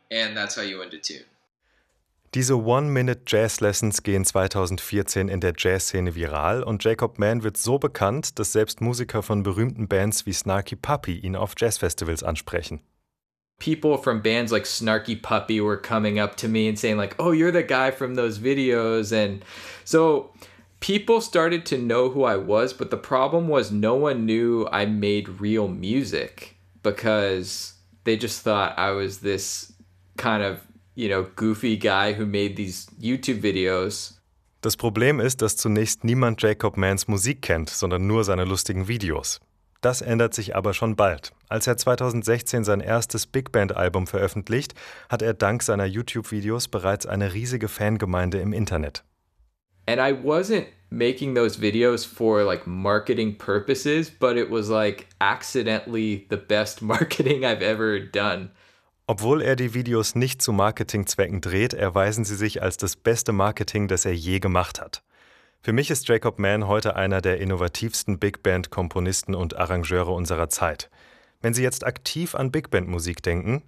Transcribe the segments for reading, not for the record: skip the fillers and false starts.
and that's how you end a tune. Diese One-Minute-Jazz-Lessons gehen 2014 in der Jazzszene viral und Jacob Mann wird so bekannt, dass selbst Musiker von berühmten Bands wie Snarky Puppy ihn auf Jazzfestivals ansprechen. People from bands like Snarky Puppy were coming up to me and saying like, oh, you're the guy from those videos. And so people started to know who I was, but the problem was no one knew I made real music because they just thought I was this kind of, goofy guy who made these YouTube videos. Das Problem ist, dass zunächst niemand Jacob Manns Musik kennt, sondern nur seine lustigen Videos. Das ändert sich aber schon bald. Als er 2016 sein erstes Big-Band-Album veröffentlicht, hat er dank seiner YouTube-Videos bereits eine riesige Fangemeinde im Internet. And I wasn't making those videos for like marketing purposes, but it was like accidentally the best marketing I've ever done. Obwohl er die Videos nicht zu Marketingzwecken dreht, erweisen sie sich als das beste Marketing, das er je gemacht hat. Für mich ist Jacob Mann heute einer der innovativsten Big-Band-Komponisten und Arrangeure unserer Zeit. Wenn Sie jetzt aktiv an Big-Band-Musik denken,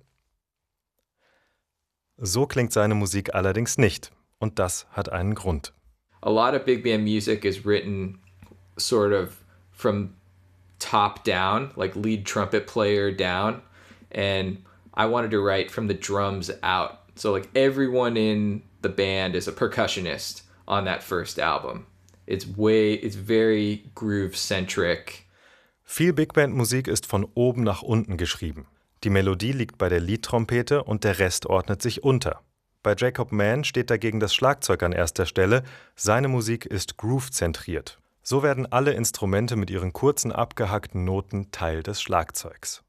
so klingt seine Musik allerdings nicht. Und das hat einen Grund. A lot of big band music is written sort of from top down, like lead trumpet player down. And I wanted to write from the drums out. So like everyone in the band is a percussionist on that first album. It's very groove-centric. Viel Big-Band-Musik ist von oben nach unten geschrieben. Die Melodie liegt bei der Leadtrompete und der Rest ordnet sich unter. Bei Jacob Mann steht dagegen das Schlagzeug an erster Stelle. Seine Musik ist groove-zentriert. So werden alle Instrumente mit ihren kurzen, abgehackten Noten Teil des Schlagzeugs.